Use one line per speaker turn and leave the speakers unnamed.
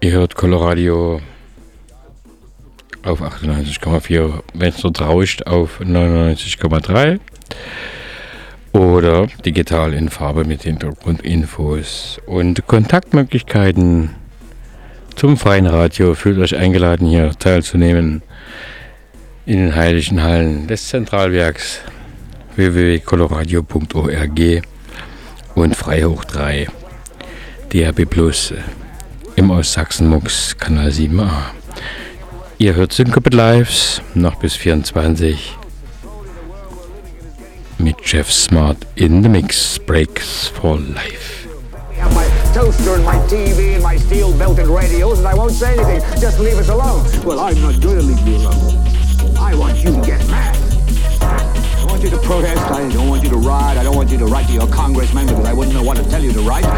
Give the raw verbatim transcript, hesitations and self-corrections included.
Ihr hört Coloradio auf achtundneunzig Komma vier, wenn es dort rauscht, auf neunundneunzig Komma drei oder digital in Farbe mit Hintergrundinfos und Kontaktmöglichkeiten zum freien Radio. Fühlt euch eingeladen, hier teilzunehmen in den heiligen Hallen des Zentralwerks w w w punkt coloradio punkt org und frei hoch drei D R B Plus im Ostsachsen-Mux Kanal sieben a. Ihr hört Syncoped Lives noch bis vierundzwanzig mit Jeff Smart in the Mix. Breaks for Life.
I have my toaster and my T V and my steel-belted radios and I won't say anything. Just leave us alone. Well, I'm not going to leave you alone. I want you to get mad. I want you to protest. I don't want you to riot. I don't want you to write to your congressman because I wouldn't know what to tell you to write.